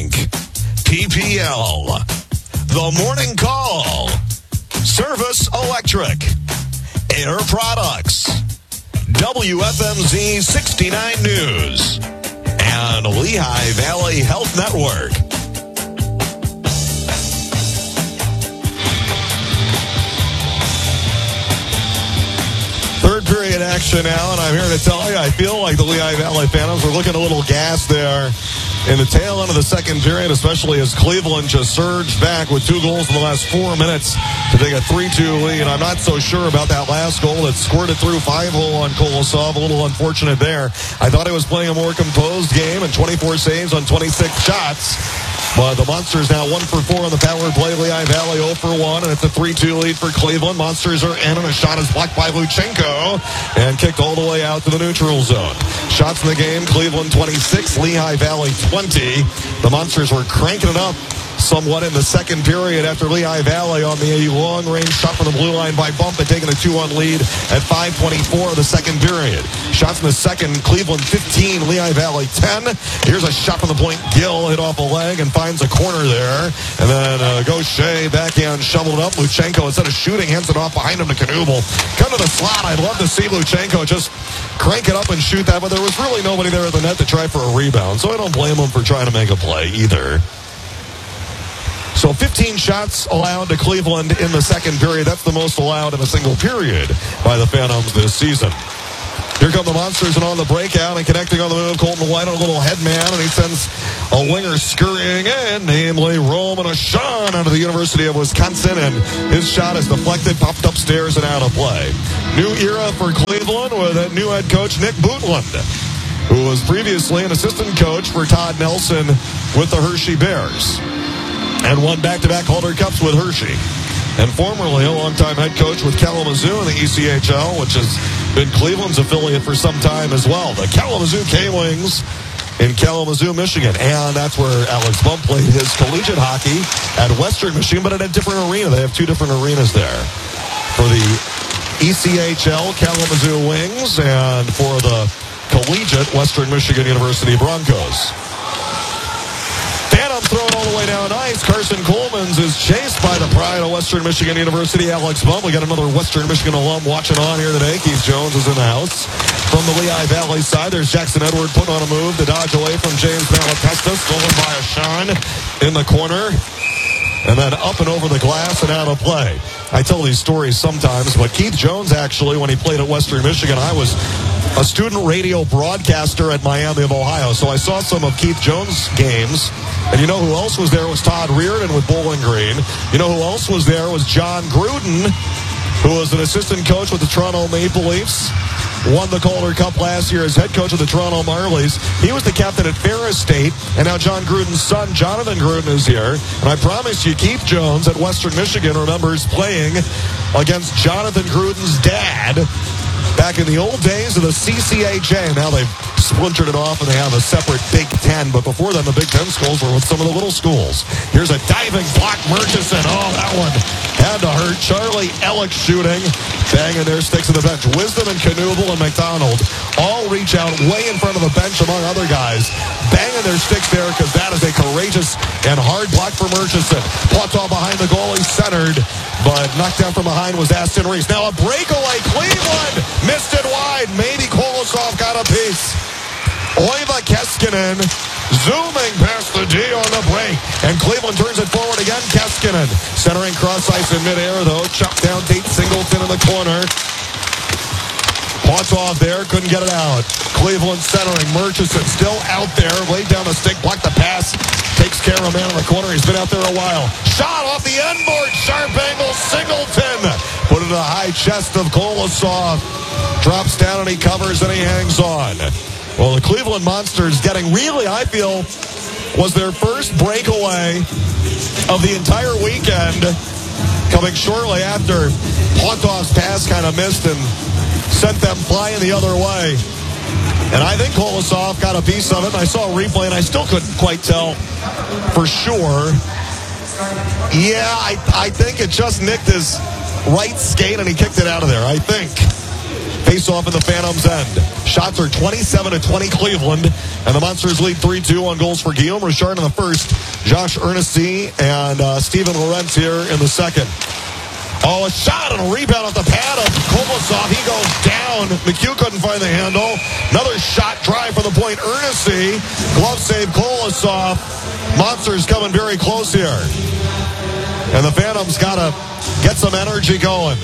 Bank, PPL, The Morning Call, Service Electric, Air Products, WFMZ 69 News, and Lehigh Valley Health Network. Third period action now, and I'm here to tell you, I feel like the Lehigh Valley Phantoms were looking a little gassed there in the tail end of the second period, especially as Cleveland just surged back with 2 goals in the last 4 minutes to take a 3-2 lead. I'm not so sure about that last goal that squirted through 5-0 on Kolosov. A little unfortunate there. I thought he was playing a more composed game and 24 saves on 26 shots. But the Monsters now 1 for 4 on the power play. Lehigh Valley 0 for 1, and it's a 3-2 lead for Cleveland. Monsters are in, and a shot is blocked by Luchenko and kicked all the way out to the neutral zone. Shots in the game, Cleveland 26, Lehigh Valley 20. The Monsters were cranking it up somewhat in the second period after Lehigh Valley on the long-range shot from the blue line by Bump had taken a 2-1 lead at 5:24 of the second period. Shots in the second, Cleveland 15, Lehigh Valley 10. Here's a shot from the point. Gill hit off a leg and finds a corner there. And then Gaucher backhand shoveled it up. Luchenko, instead of shooting, hands it off behind him to Knuble. Come to the slot. I'd love to see Luchenko just crank it up and shoot that, but there was really nobody there at the net to try for a rebound, so I don't blame him for trying to make a play either. So 15 shots allowed to Cleveland in the second period. That's the most allowed in a single period by the Phantoms this season. Here come the Monsters, and on the breakout and connecting on the move, Colton White on a little headman, and he sends a winger scurrying in, namely Roman Ashan out of the University of Wisconsin, and his shot is deflected, popped upstairs and out of play. New era for Cleveland with a new head coach, Nick Bootland, who was previously an assistant coach for Todd Nelson with the Hershey Bears and won back-to-back Calder Cups with Hershey. And formerly a longtime head coach with Kalamazoo in the ECHL, which has been Cleveland's affiliate for some time as well. The Kalamazoo K-Wings in Kalamazoo, Michigan. And that's where Alex Bump played his collegiate hockey at Western Michigan, but at a different arena. They have 2 different arenas there. For the ECHL Kalamazoo Wings and for the collegiate Western Michigan University Broncos. Thrown all the way down ice. Carson Colemans is chased by the pride of Western Michigan University, Alex Bump. We got another Western Michigan alum watching on here today. Keith Jones is in the house. From the Lehigh Valley side, there's Jackson Edward putting on a move to dodge away from James Malatesta. Stolen by Ashan in the corner. And then up and over the glass and out of play. I tell these stories sometimes, but Keith Jones actually, when he played at Western Michigan, I was a student radio broadcaster at Miami of Ohio, so I saw some of Keith Jones' games. And you know who else was there was Todd Reardon with Bowling Green. You know who else was there was John Gruden, who was an assistant coach with the Toronto Maple Leafs. Won the Calder Cup last year as head coach of the Toronto Marlies. He was the captain at Ferris State, and now John Gruden's son, Jonathan Gruden, is here. And I promise you, Keith Jones at Western Michigan remembers playing against Jonathan Gruden's dad back in the old days of the CCHA. Now they've splintered it off and they have a separate Big Ten. But before then, the Big Ten schools were with some of the little schools. Here's a diving block, Murchison. Oh, that one had to hurt. Charlie Ellick shooting, banging their sticks in the bench. Wisdom and Knuble and McDonald all reach out way in front of the bench among other guys, banging their sticks there because that is a courageous and hard block for Murchison. Poitras behind the goalie, centered, but knocked down from behind was Aston Reese. Now a breakaway, Cleveland missed it wide. Maybe Kolosov got a piece. Oiva Keskinen zooming past the D on the break. And Cleveland turns it forward again. Keskinen centering cross ice in midair, though. Chopped down Tate Singleton in the corner. Poitras there, couldn't get it out. Cleveland centering. Murchison still out there. Laid down the stick, blocked the pass. Takes care of a man in the corner. He's been out there a while. Shot off the end board. Sharp angle. Singleton put it in the high chest of Kolosov. Drops down and he covers and he hangs on. Well, the Cleveland Monsters getting really, I feel, was their first breakaway of the entire weekend, coming shortly after Poitras' pass kind of missed and sent them flying the other way. And I think Kolosov got a piece of it. And I saw a replay, and I still couldn't quite tell for sure. Yeah, I think it just nicked his right skate, and he kicked it out of there, I think. Face off in the Phantoms' end. Shots are 27-20 Cleveland, and the Monsters lead 3-2 on goals for Guillaume Richard in the first, Josh Ernesti and Steven Lorentz here in the second. Oh, a shot and a rebound off the pad of Kolosov. He goes down. McHugh couldn't find the handle. Another shot drive from the point. Ernesti, glove save Kolosov. Monsters coming very close here. And the Phantoms got to get some energy going.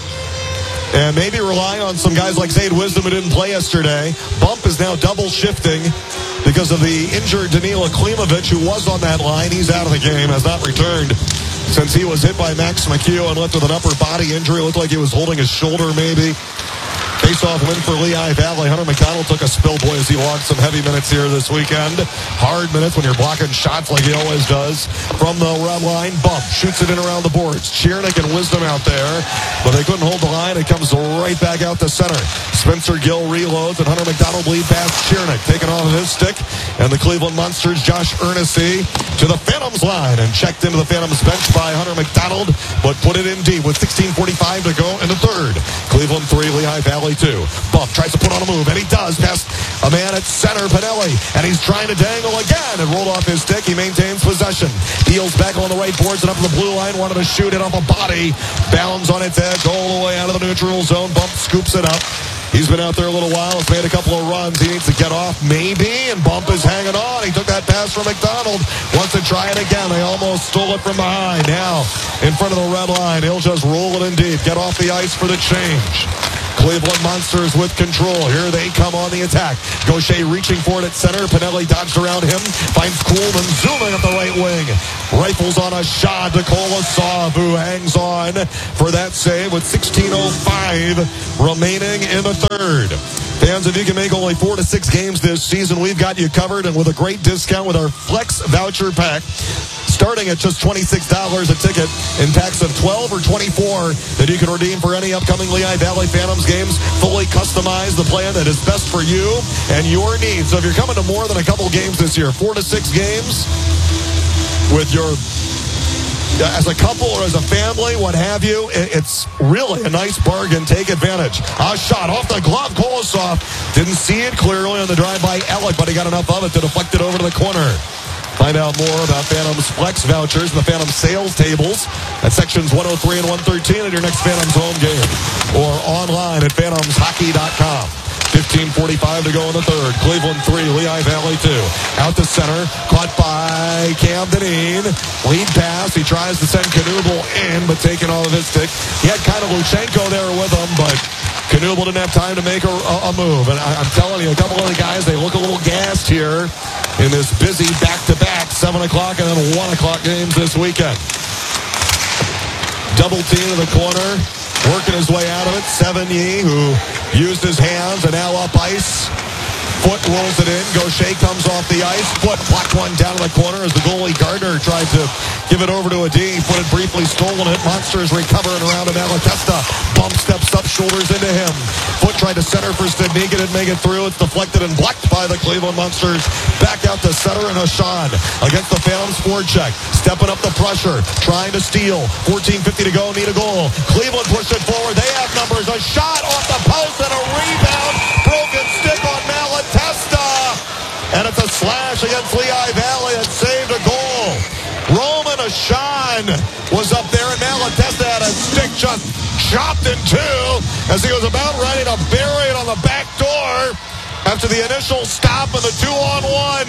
And maybe rely on some guys like Zayd Wisdom who didn't play yesterday. Bump is now double shifting because of the injured Danila Klimovic, who was on that line. He's out of the game, has not returned since he was hit by Max McHugh and left with an upper body injury. Looked like he was holding his shoulder maybe. Face-off win for Lehigh Valley. Hunter McDonald took a spill, boy, as he logged some heavy minutes here this weekend. Hard minutes when you're blocking shots like he always does. From the red line, Bump shoots it in around the boards. Chiernik and Wisdom out there, but they couldn't hold the line. It comes right back out to center. Spencer Gill reloads, and Hunter McDonald lead past Chiernik, taken off of his stick. And the Cleveland Monsters, Josh Ernesti, to the Phantoms line, and checked into the Phantoms bench by Hunter McDonald, but put it in deep with 16:45 to go in the third. Cleveland 3, Lehigh Valley 2. Bump tries to put on a move, and he does, past a man at center, Pinelli, and he's trying to dangle again, and rolled off his stick. He maintains possession. Peels back on the right boards and up to the blue line, wanted to shoot it off a body. Bounds on its edge all the way out of the neutral zone. Bump scoops it up. He's been out there a little while. Has made a couple of runs. He needs to get off, maybe, and Bump is hanging on. He took that pass from McDonald. Wants to try it again. They almost stole it from behind. Now, in front of the red line, he'll just roll it in deep. Get off the ice for the change. Cleveland Monsters with control. Here they come on the attack. Gaucher reaching for it at center. Pinelli dodged around him. Finds Coolman zooming up the right wing. Rifles on a shot to Kolosov, who hangs on for that save with 16:05 remaining in the third. Fans, if you can make only 4 to 6 games this season, we've got you covered, and with a great discount with our Flex Voucher Pack. Starting at just $26 a ticket and packs of 12 or 24 that you can redeem for any upcoming Lehigh Valley Phantoms games. Fully customize the plan that is best for you and your needs. So if you're coming to more than a couple games this year, 4 to 6 games with your as a couple or as a family, what have you, it's really a nice bargain. Take advantage. A shot off the glove. Kolosov didn't see it clearly on the drive by Alec, but he got enough of it to deflect it over to the corner. Find out more about Phantoms Flex vouchers and the Phantoms sales tables at sections 103 and 113 at your next Phantoms home game, or online at phantomshockey.com. 15:45 to go in the third. Cleveland 3, Lehigh Valley 2. Out to center, caught by Cam Dineen. Lead pass. He tries to send Knuble in, but taken off of his stick. He had kind of Luchenko there with him, but Knuble didn't have time to make a move. And I'm telling you, a couple of the guys, they look a little gassed here in this busy back-to-back 7 o'clock and then 1 o'clock games this weekend. Double team in the corner, working his way out of it. Sevigny, who used his hands and now up ice. Foot rolls it in. Gaucher comes off the ice. Foot blocked one down in the corner as the goalie Gardner tried to give it over to a D. Foot had briefly stolen it. Monsters recovering around him. Malatesta. Bump steps up, shoulders into him. Foot tried to center for Stednika, didn't make it through. It's deflected and blocked by the Cleveland Monsters. Back out to center, and Hashan against the Phantoms forecheck. Stepping up the pressure. Trying to steal. 14:50 to go. Need a goal. Cleveland pushed it forward. They have numbers. A shot off the post and a rebound. Broken stick on Malatesta. And it's a slash against Lehigh Valley that saved a goal. Roman Hashan was up there, and Malatesta had a stick just chopped in two as he was about ready to bury it on the back door after the initial stop of the 2-on-1.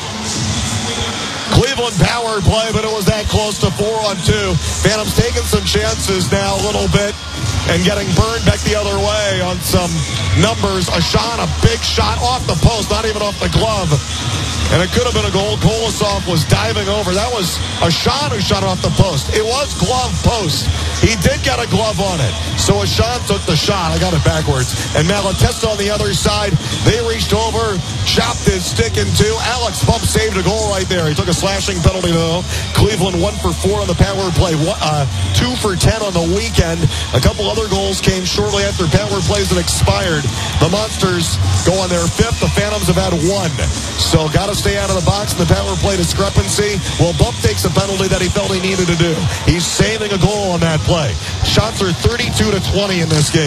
Cleveland power play, but it was that close to 4-on-2. Phantoms taking some chances now a little bit and getting burned back the other way on some numbers. Hashan, a big shot off the post, not even off the glove. And it could have been a goal. Kolosov was diving over. That was Hashan who shot off the post. It was glove post. He did get a glove on it. So Hashan took the shot. I got it backwards. And Malatesta on the other side, they reached over, chopped his stick in two. Alex Bump saved a goal right there. He took a slashing penalty, though. Cleveland 1 for 4 on the power play. 2 for 10 on the weekend. A couple other goals came shortly after power plays had expired. The Monsters go on their 5th. The Phantoms have had 1. So got to stay out of the box in the power play discrepancy. Well, Bump takes a penalty that he felt he needed to do. He's saving a goal on that play. Shots are 32-20 in this game.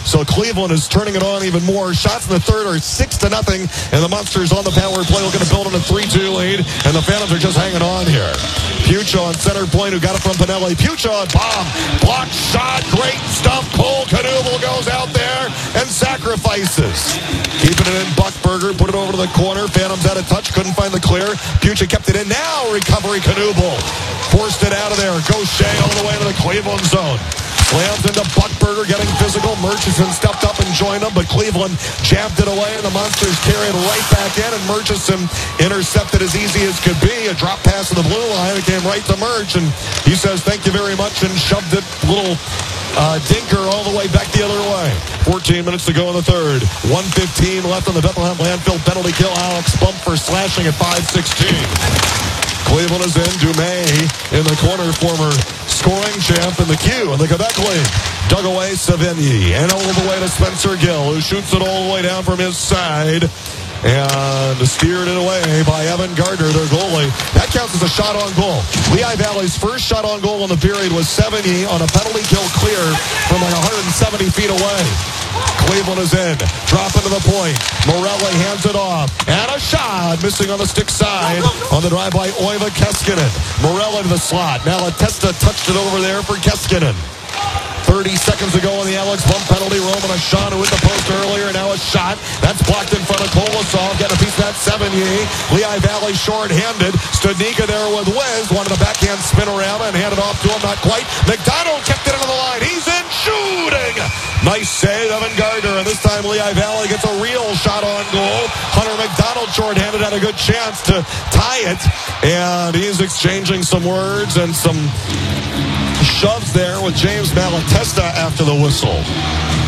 So Cleveland is turning it on even more. Shots in the third are 6-0, and the Monsters on the power play looking to build on a 3-2 lead, and the Phantoms are just hanging on here. Pucha on center point, who got it from Pinelli. Pucha on bomb, blocked shot, great stuff. Cole Knuble goes out there and sacrifices. Keeping it in, Buckberger put it over to the corner. Phantoms had a touch, couldn't find the clear. Pucha kept it in. Now recovery, Knuble forced it out of there. Gaucher all the way to the Cleveland zone. Slams into Buckberger, getting physical. Murchison stepped up and joined him, but Cleveland jabbed it away, and the Monsters carried right back in, and Murchison intercepted as easy as could be. A drop pass to the blue line. It came right to Murch, and he says thank you very much and shoved it little dinker all the way back the other way. 14 minutes to go in the third. 1:15 left on the Bethlehem Landfill penalty kill. Alex Bump for slashing at 5:16. Cleveland is in. Dumais in the corner, former scoring champ in the Q in the Quebec League. Dug away Savigny, and all the way to Spencer Gill, who shoots it all the way down from his side. And steered it away by Evan Gardner, their goalie. That counts as a shot on goal. Lehigh Valley's first shot on goal in the period was Savigny on a penalty kill clear from like 170 feet away. Cleveland is in. Drop into the point. Morelli hands it off. And a shot. Missing on the stick side. On the drive by Oiva Keskinen. Morelli to the slot. Now Latesta touched it over there for Keskinen. 30 seconds ago on the Alex Bump penalty. Roman Ashanu hit the post earlier. Now a shot. That's blocked in front of Kolosov. Got a piece of that Savigny. Lehigh Valley short-handed. Studnicka there with Wiz. Wanted a backhand spin around and handed off to him. Not quite. McDonald kept it into the line. He's in shooting. Nice save, Evan Gardner. And this time Lehigh Valley gets a real shot on goal. Hunter McDonald short-handed had a good chance to tie it. And he's exchanging some words and some shoves there with James Malatesta after the whistle.